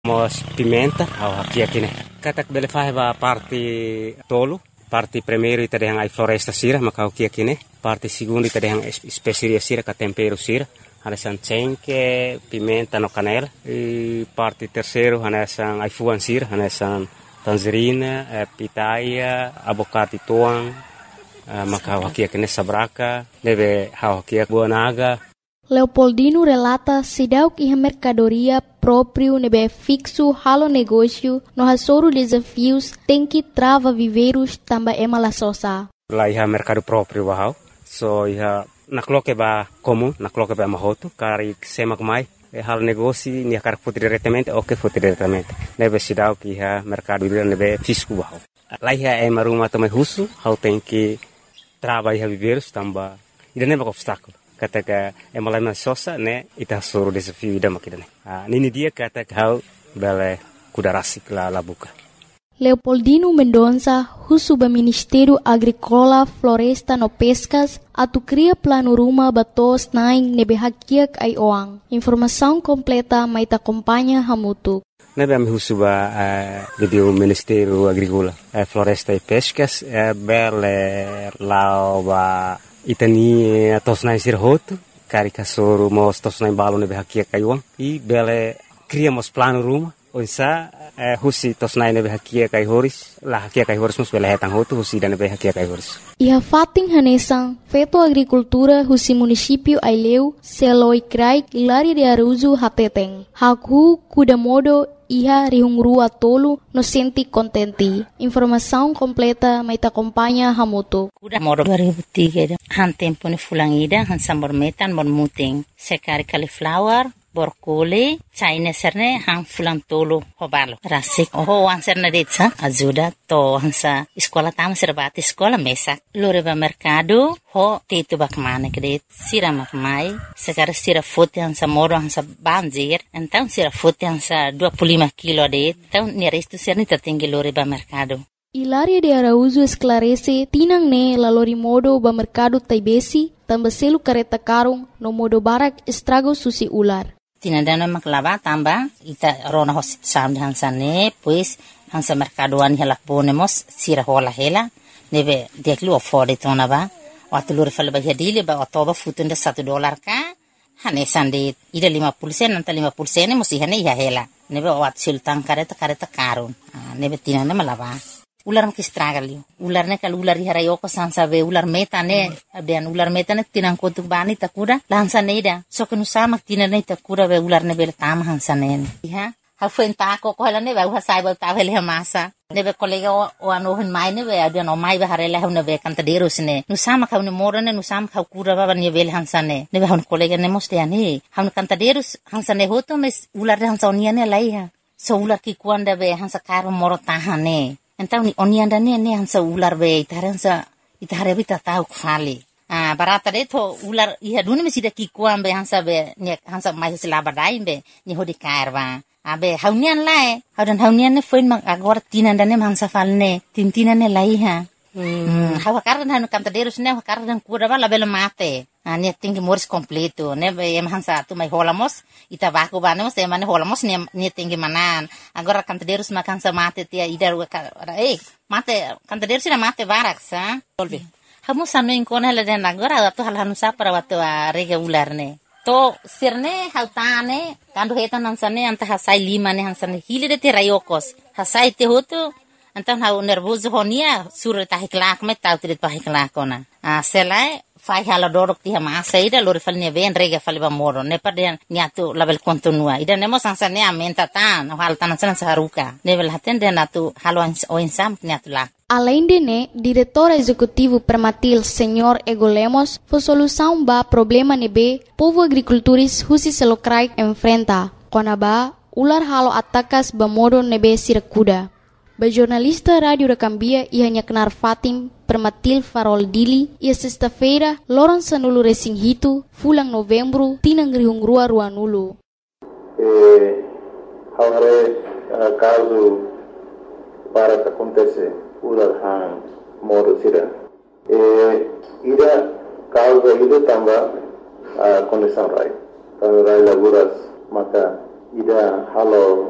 Mos pimenta au aqui aqui né. Kata bele faz parte tolo, parte primeiro ita dehang ai floresta sira, maka aqui né. Parte segundo ita dehang especiaria sira ka tempero sira. Hanesan cengke, pimenta no canela. E parte terceiro hanesan ai fuan sira, hanesan tangerina, pitaia, abocate tuang, maka aqui né sabraka, deve aqui buanaga. Leopoldino relata sidauk iha mercadoria próprio nebe fixo halo negócio no hasoro desafios tem que trava viveiros tamba emala sosa. Lá iha mercado próprio bahau, so iha nakloke ba comum, nakloke ba mahoto, kari semak mai, halo negócio ni akar foto diretamente, oke foto diretamente. Nebe sidauk iha mercado nebe fisco bahau. Lá iha maruma também russo, hau tem que trava iha viveiros tamba, ida neba obstáculo. Kata ka emalai sosa ne ita suruh desafio ida makidane. Nini dia kata kau bele kudarasik la buka. Leopoldino Mendonça, husuba Ministério Agrícola, Floresta no Pescas, atu cria plano ruma batos naing nebe hakiak ai oang. Informação completa maita acompanha hamutu. Nebe ami husuba video Ministério Agrícola, Floresta e Pescas, bele lao ba itani tosnai sirhoto kari kasoro mos tosnai balo nebe hakia kaiwang I bele criamos plano ruma onsa husi tosnai nebe hakia kai horis la hakia kai horis mus bele hetang hotu husi dan nebe hakia kai horis iha fating hanesang feto agricultura husi município Aileu seloi krai Hilaria de Araújo hateteng haku kudamodo iha rihungrua tolu no senti contenti. Informação completa maita acompanha hamutu. Kuda modo 2003 han tempo ni fulangida han sambor metan bon muting sekari cauliflower borkole China serne han fulang tolu hobalo rasik ho anserne detsa ajuda to hansa sekolah tama serbati sekolah mesak loreba mercado ho tetu bakmane kredit sira makmai sekar sira fote hansa moro hansa banjir então sira fote hansa 25 kilo det então ni resto serni tertinggi loreba mercado. Hilaria de Araújo esclarece tinang ne lalori modo ba mercado taibesi tambah selu kareta karung no modo barak estrago susi ular. Tinandana maklava tamba ita rona hosit sam hansane pues hansa mercadoan hela ponemos sira hola hela neve deklu afford tona ba watulur fal ba hadile ba otoba futunda $1 ka hanesan de ida 50% anta 50% musi hane ya hela neve wat sultan kareta karun neve tinana malava ular maki stragalio ular ne kal ular hara yoko sansa ve ular meta ne abian ular meta ne tinang kotuk bani takura lansa neda so kenu sama tinane takura ve ular ne bel tam hansa ne ha ha fenta ko ko ne ve ha sai ba ta vele masa ne ve kolega o ano hen mai ne ve abian o mai ve harela ne ve cantaderos ne nu sama ka ne morane nu sama ka kura ba ne vel hansa ne ve han kolega ne moste ani han cantaderos hansa ne hoto mes ular hansa oniane laiha so ular ki kuanda ve hansa karo moro tahane Então ni onianda ne hansa ular be itare bita tau khali barata de to ular iha duni mesida ki kuam be hansa be ne hansa mai sila badai be ni hodi karwa abe haunian lae haunian ne foin mang agor tinanda ne hansa falne tintina ne laiha hawa kardan hanu cantaderos ne kardan kura bala bela mate ni tinggi moris completo ne em hansa tu mai holamos ita baku banemos e mane holamos ni tinggi manan agora cantaderos makan sa mate tia idar mate cantaderos ina mate barak sa olvi hamu sanu inkona le den agora tu hal hanu sa para watu rega ular ne to sirne hautane kandu hetan hansane anta hasai lima ne hansane hili de te rayokos hasai te hotu Então hau nervoso honia sura tahiklak me tau trit pahiklak ona. Selai fai hala dorok ti hama saida lori falnya ven rega faliba moro ne paden niatu label kontinua. Ida nemo sansa ne amenta tan hal tanan san saruka. Nevel haten den atu halo oinsam niatu lak. Além de né, diretor executivo Permatil, Senhor Ego Lemos, foi solução ba problema nebe povo agricultores husi selokrai enfrenta. Konaba ular halo atakas ba modo nebe sirakuda. Jornalista Rádio da Cambia ia Knar Fatim Permatil Farol Dili ia sexta-feira Loran Sanulu Resinghito fulang novembro tinang rihungrua ruanulu. Haure caso para que acontece ular han modo sira. Ida causa ida tamba condição rai. Tamba rai laguras maka ida halo